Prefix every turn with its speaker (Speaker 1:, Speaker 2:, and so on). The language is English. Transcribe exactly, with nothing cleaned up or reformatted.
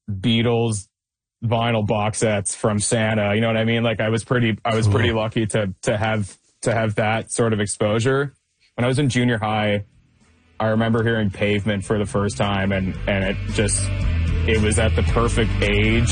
Speaker 1: Beatles vinyl box sets from Santa. You know what I mean? Like I was pretty, I was pretty lucky to to have to have that sort of exposure. When I was in junior high, I remember hearing Pavement for the first time, and and it just it was at the perfect age